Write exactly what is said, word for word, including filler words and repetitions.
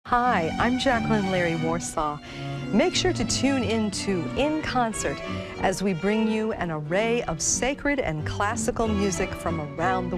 Hi, I'm Jacqueline Larry Warsaw. Make sure to tune in to In Concert as we bring you an array of sacred and classical music from around the world.